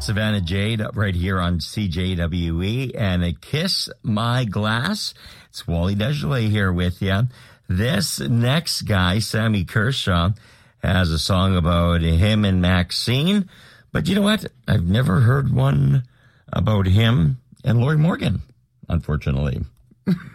Savannah Jade up right here on CJWE and a Kiss My Glass. It's Wally Desjardins here with you. This next guy, Sammy Kershaw, has a song about him and Maxine. But you know what? I've never heard one about him and Lori Morgan, unfortunately.